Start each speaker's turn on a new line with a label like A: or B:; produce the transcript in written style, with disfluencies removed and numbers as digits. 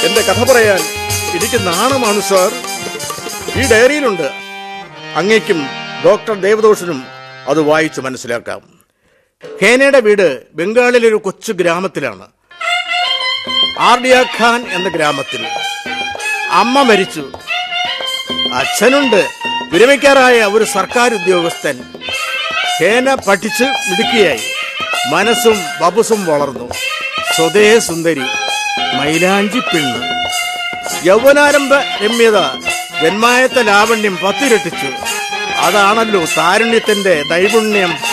A: എന്റെ കഥ പറയാൻ എനിക്ക് നാണമാണ് സാർ. ഈ ഡയറിയിലുണ്ട്. അങ്ങേക്കും ഡോക്ടർ ദേവദോഷനും അത് വായിച്ചു മനസ്സിലാക്കാം. ഹേനയുടെ വീട് ബംഗാളിലെ ഒരു കൊച്ചു ഗ്രാമത്തിലാണ്. ആർഡിയ ഖാൻ എന്ന ഗ്രാമത്തിൽ. അമ്മ മരിച്ചു. അച്ഛനുണ്ട്, വിരമിക്കാറായ ഒരു സർക്കാർ ഉദ്യോഗസ്ഥൻ. ഹേന പഠിച്ച് മിടുക്കിയായി. മനസ്സും ബബുസും വളർന്നു. സ്വതേ സുന്ദരി, മൈലാഞ്ചി പെണ്ണ്. യൗവനാരംഭ രമ്യത ജന്മായത്ത ലാവണ്യം 10 ഇരട്ടിച്ചു. അതാണല്ലോ താരുണ്യത്തിന്റെ നൈപുണ്യം